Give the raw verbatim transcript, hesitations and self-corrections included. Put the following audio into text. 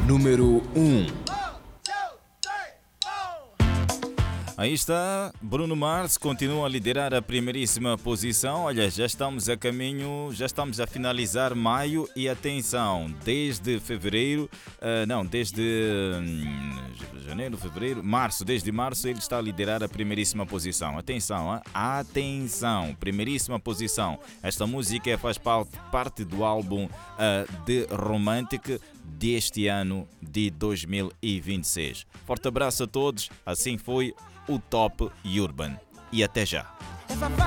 número um. Aí está, Bruno Mars continua a liderar a primeiríssima posição. Olha, já estamos a caminho, já estamos a finalizar maio e atenção, desde fevereiro, uh, não, desde hum, janeiro, fevereiro, março, desde março ele está a liderar a primeiríssima posição. Atenção, hein? Atenção, primeiríssima posição. Esta música faz parte do álbum uh, The Romantic deste ano de dois mil e vinte e seis. Forte abraço a todos, assim foi o Top Urban. E até já.